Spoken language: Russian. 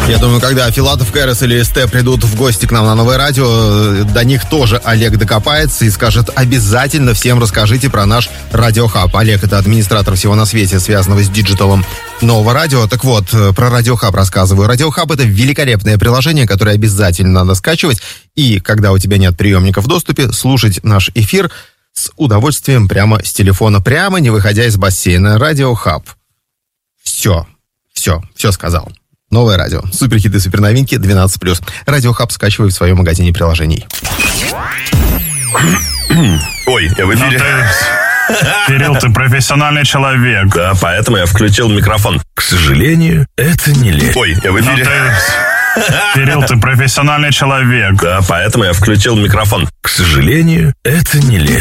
Я думаю, когда Филатов, Кэрос или СТ придут в гости к нам на Новое радио, до них тоже Олег докопается и скажет: обязательно всем расскажите про наш Радиохаб. Олег — это администратор всего на свете, связанного с диджиталом Нового радио. Так вот, про Радиохаб рассказываю. Радиохаб — это великолепное приложение, которое обязательно надо скачивать. И когда у тебя нет приемника в доступе, слушать наш эфир с удовольствием прямо с телефона, прямо не выходя из бассейна. Радиохаб. Все сказал. Новое радио. Суперхиты, суперновинки, 12+. Радиохаб скачивай в своем магазине приложений. Ой, я в эфире. Кирилл, ты профессиональный человек. Да, поэтому я включил микрофон. К сожалению, это не лень. Ой, я в эфире. Кирилл, ты профессиональный человек. Да, поэтому я включил микрофон. К сожалению, это не лень.